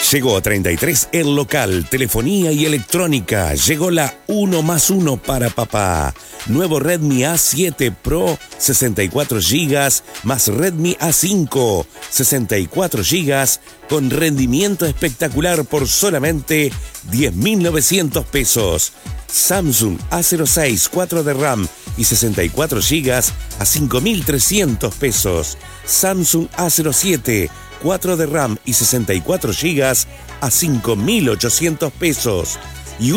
Llegó a 33 el local, telefonía y electrónica. Llegó la 1+1 para papá. Nuevo Redmi A7 Pro, 64 GB, más Redmi A5, 64 GB, con rendimiento espectacular por solamente 10.900 pesos. Samsung A06, 4 de RAM y 64 GB a 5.300 pesos. Samsung A07, 4 de RAM y 64 GB a 5.800 pesos.